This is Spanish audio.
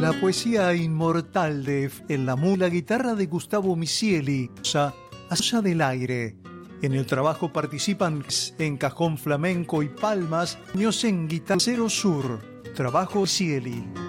La poesía inmortal de En la mula, guitarra de Gustavo Misieli, Allá del aire. En el trabajo participan en cajón flamenco y palmas, en guitarra Cero Sur, trabajo Misieli.